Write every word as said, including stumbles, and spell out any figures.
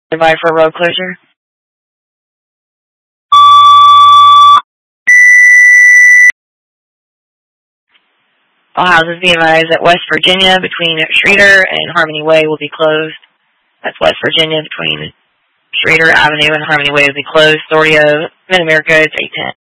Advise for a road closure. All houses be advised that West Virginia between Schrader and Harmony Way will be closed. That's West Virginia between Schrader Avenue and Harmony Way will be closed. Authority of Mid-America, it's eight ten.